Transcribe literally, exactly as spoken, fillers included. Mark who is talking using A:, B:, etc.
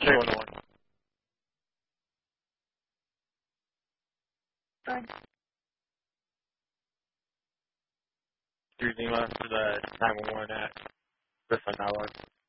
A: three one one.
B: Fine.
A: Three Lima to the nine one one at this one now.